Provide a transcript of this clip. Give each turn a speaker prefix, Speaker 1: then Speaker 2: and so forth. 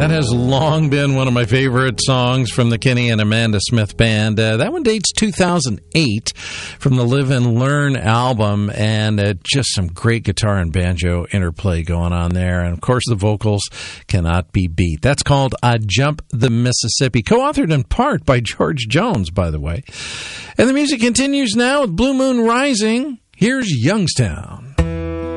Speaker 1: That has long been one of my favorite songs from the Kenny and Amanda Smith Band. That one dates 2008 from the Live and Learn album, and just some great guitar and banjo interplay going on there. And, of course, the vocals cannot be beat. That's called I Jump the Mississippi, co-authored in part by George Jones, by the way. And the music continues now with Blue Moon Rising. Here's Youngstown.